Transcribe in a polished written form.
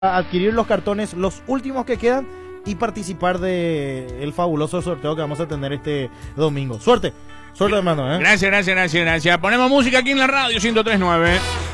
adquirir los cartones, los últimos que quedan, y participar de el fabuloso sorteo que vamos a tener este domingo. Suerte, suerte hermano, Gracias. Ponemos música aquí en la radio 103.9.